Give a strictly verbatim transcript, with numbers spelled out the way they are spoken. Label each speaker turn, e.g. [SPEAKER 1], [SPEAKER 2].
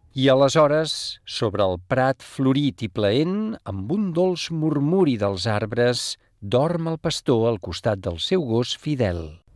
[SPEAKER 1] I aleshores, sobre el prat florit i plaent, amb un dolç murmuri dels arbres, dorm el pastor al costat del seu gos fidel.